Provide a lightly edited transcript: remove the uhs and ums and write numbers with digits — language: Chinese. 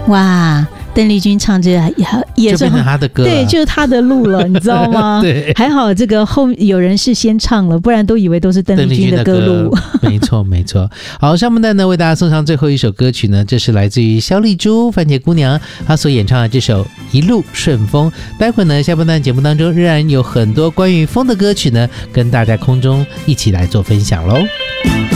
哇，邓丽君唱这也就变成他的歌了， 对，就是他的路了，你知道吗？ 对， 还好这个后有人是先唱了，不然都以为都是邓丽君的歌路。 没错没错。好，上半段呢为大家送上最后一首歌曲呢，这是来自于萧丽珠番茄姑娘她所演唱的这首《一路顺风》。待会呢下半段节目当中仍然有很多关于风的歌曲呢，跟大家空中一起来做分享咯。